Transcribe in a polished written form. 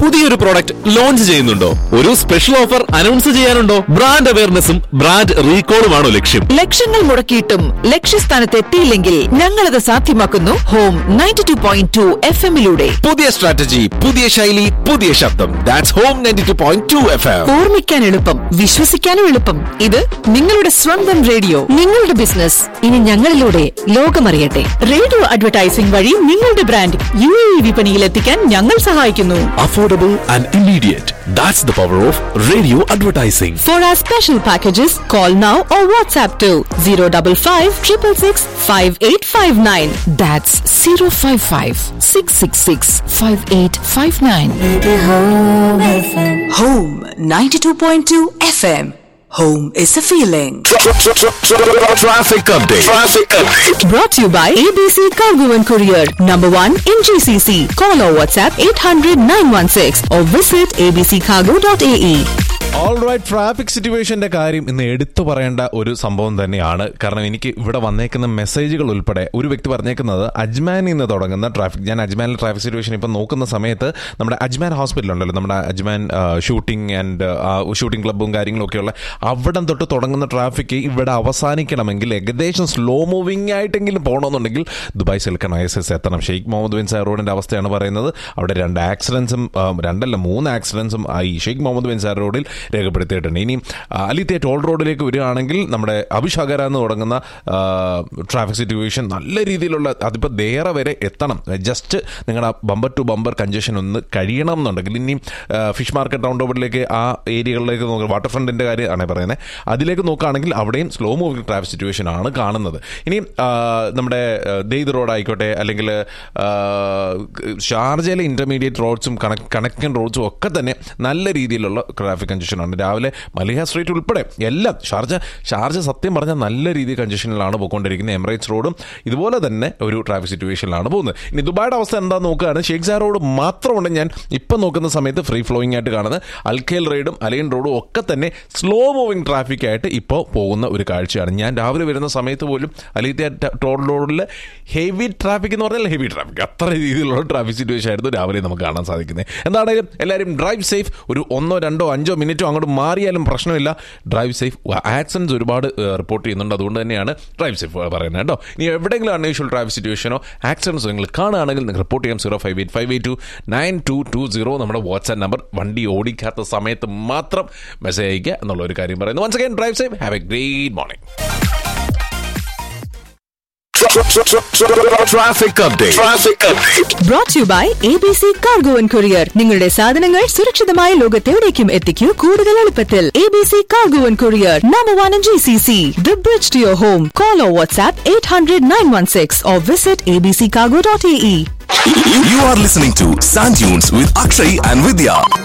പുതിയൊരു product launch ചെയ്യുന്നുണ്ടോ? ഒരു special offer announce ചെയ്യാനുണ്ടോ? Brand അവയർനെസ്സും brand റീകോളുമാണോ ലക്ഷ്യം? ലക്ഷങ്ങൾ മുടക്കിയിട്ടും ലക്ഷ്യസ്ഥാനത്ത് എത്തിയില്ലെങ്കിൽ ഞങ്ങളത് സാധ്യമാക്കുന്നു ഹോം 92.2 FM-ലൂടെ. പുതിയ സ്ട്രാറ്റജി, പുതിയ ശൈലി, പുതിയ ശബ്ദം. That's home 92.2 FM. ഓർമ്മിക്കാൻ എളുപ്പം, വിശ്വസിക്കാനും എളുപ്പം. ഇത് നിങ്ങളുടെ സ്വന്തം റേഡിയോ. നിങ്ങളുടെ ബിസിനസ് ഇനി ഞങ്ങളിലൂടെ ലോകമറിയട്ടെ. റേഡിയോ അഡ്വർടൈസിംഗ് വഴി നിങ്ങളുടെ ബ്രാൻഡ് UAE വിപണിയിൽ എത്തിക്കാൻ ഞങ്ങൾ സഹായിക്കുന്നു. Affordable and immediate. That's the power of radio advertising. For our special packages, call now or WhatsApp to 055 666 5859. That's 055 666 5859. Home 92.2 FM. Home is a feeling. Traffic update. Brought to you by ABC Cargo and Courier, number 1 in GCC. Call or WhatsApp 800-916 or visit abccargo.ae. Alright, traffic സിറ്റുവേഷന്റെ കാര്യം ഇന്ന് എടുത്തു പറയേണ്ട ഒരു സംഭവം തന്നെയാണ്. കാരണം എനിക്ക് ഇവിടെ വന്നേക്കുന്ന മെസ്സേജുകൾ ഉൾപ്പെടെ ഒരു വ്യക്തി പറഞ്ഞേക്കുന്നത് അജ്മാനിൽ നിന്ന് തുടങ്ങുന്ന ട്രാഫിക്. ഞാൻ അജ്മാനിലെ ട്രാഫിക് സിറ്റുവേഷൻ ഇപ്പം നോക്കുന്ന സമയത്ത് നമ്മുടെ അജ്മാൻ ഹോസ്പിറ്റൽ ഉണ്ടല്ലോ, നമ്മുടെ അജ്മാൻ ഷൂട്ടിംഗ് ക്ലബ്ബും കാര്യങ്ങളൊക്കെയുള്ള അവിടം തൊട്ട് തുടങ്ങുന്ന ട്രാഫിക് ഇവിടെ അവസാനിക്കണമെങ്കിൽ ഏകദേശം സ്ലോ മൂവിംഗ് ആയിട്ടെങ്കിലും പോകണമെന്നുണ്ടെങ്കിൽ ദുബായ് സിലിക്കൺ ISS എത്തണം. ഷെയ്ഖ് മുഹമ്മദ് ബിൻ സാർ റോഡിന്റെ അവസ്ഥയാണ് പറയുന്നത്. അവിടെ 2 ആക്സിഡൻസും 3 ആക്സിഡൻസും ഈ ഷെയ്ഖ് മുഹമ്മദ് ബിൻ സാർ റോഡിൽ രേഖപ്പെടുത്തിയിട്ടുണ്ട്. ഇനി അലിത്തെ ടോൾ റോഡിലേക്ക് വരികയാണെങ്കിൽ നമ്മുടെ അബുഷാഗര എന്ന് തുടങ്ങുന്ന ട്രാഫിക് സിറ്റുവേഷൻ നല്ല രീതിയിലുള്ള, അതിപ്പോൾ ദേറ വരെ എത്തണം. ജസ്റ്റ് നിങ്ങളുടെ ബമ്പർ ടു ബമ്പർ കൺജഷൻ ഒന്ന് കഴിയണം എന്നുണ്ടെങ്കിൽ ഇനി ഫിഷ് മാർക്കറ്റ് റൗണ്ട് ഓവറിലേക്ക് ആ ഏരിയകളിലേക്ക് നോക്കുക, വാട്ടർ ഫ്രണ്ടിൻ്റെ കാര്യമാണ് പറയുന്നത്, അതിലേക്ക് നോക്കുകയാണെങ്കിൽ അവിടെയും സ്ലോ മൂവിംഗ് ട്രാഫിക് സിറ്റുവേഷൻ ആണ് കാണുന്നത്. ഇനി നമ്മുടെ ദെയ്ദ് റോഡ് ആയിക്കോട്ടെ, അല്ലെങ്കിൽ ഷാർജയിലെ ഇന്റർമീഡിയറ്റ് റോഡ്സും കണക്റ്റിംഗ് റോഡ്സും ഒക്കെ തന്നെ നല്ല രീതിയിലുള്ള ട്രാഫിക് കൺജഷനാണ്. രാവിലെ മലിഹ സ്ട്രീറ്റ് ഉൾപ്പെടെ എല്ലാം ഷാർജ സത്യം പറഞ്ഞാൽ നല്ല രീതിയിൽ കൺജഷനിലാണ് പോയിക്കൊണ്ടിരിക്കുന്നത്. എമിറേറ്റ്സ് റോഡും ഇതുപോലെ തന്നെ ഒരു ട്രാഫിക് സിറ്റുവേഷനിലാണ് പോകുന്നത്. ഇനി ദുബായുടെ അവസ്ഥ എന്താണെന്ന് നോക്കുകയാണ്. ഷെയ്ഖ് സാർ റോഡ് മാത്രമുണ്ട് ഞാൻ ഇപ്പം നോക്കുന്ന സമയത്ത് ഫ്രീ ഫ്ലോയിങ് ആയിട്ട് കാണുന്നത്. അൽഖേൽ റൈഡും അലൈൻ റോഡും ഒക്കെ തന്നെ സ്ലോ മൂവിംഗ് ട്രാഫിക് ആയിട്ട് ഇപ്പോൾ പോകുന്ന ഒരു കാഴ്ചയാണ്. ഞാൻ രാവിലെ വരുന്ന സമയത്ത് പോലും അലീത്തെ ടോൾ റോഡിൽ ഹെവി ട്രാഫിക് എന്ന് പറഞ്ഞാൽ ഹെവി ട്രാഫിക്, അത്ര രീതിയിലുള്ള ട്രാഫിക് സിറ്റുവേഷൻ ആയിരുന്നു രാവിലെ നമുക്ക് കാണാൻ സാധിക്കുന്നത്. എന്താണെങ്കിലും എല്ലാവരും ഡ്രൈവ് സേഫ്. ഒരു 1, 2, 5 മിനിറ്റോ അങ്ങോട്ട് മാറിയാലും പ്രശ്നമില്ല. Drive safe. ആക്സിഡൻസ് ഒരുപാട് റിപ്പോർട്ട് ചെയ്യുന്നുണ്ട്, അതുകൊണ്ട് തന്നെയാണ് ഡ്രൈവ് സേഫ് പറയുന്നത് കേട്ടോ. ഇനി എവിടെയെങ്കിലും അൺയൂഷ്വൽ ട്രാഫിക് സിറ്റുവേഷനോ ആക്സിഡൻസോ നിങ്ങൾ കാണുകയാണെങ്കിൽ നിങ്ങൾ റിപ്പോർട്ട് ചെയ്യാം. 058-582-9220 നമ്മുടെ വാട്സ്ആപ്പ് നമ്പർ. വണ്ടി ഓടിക്കാത്ത സമയത്ത് മാത്രം മെസ്സേജ് അയക്കുക എന്നുള്ള ഒരു കാര്യം പറയുന്നു. Once again drive safe. Have A great morning. Traffic update. Brought to you by ABC Cargo and Courier. നിങ്ങളുടെ സാധനങ്ങൾ സുരക്ഷിതമായ ലോകത്തെവിടേക്കും എത്തിക്കൂ കൂടുതൽ എളുപ്പത്തിൽ. ABC Cargo and Courier, number 1 in GCC. The bridge to your home. Call or WhatsApp 800-916 or visit abccargo.ae. You are listening to Sand Dunes with Akshay and Vidya.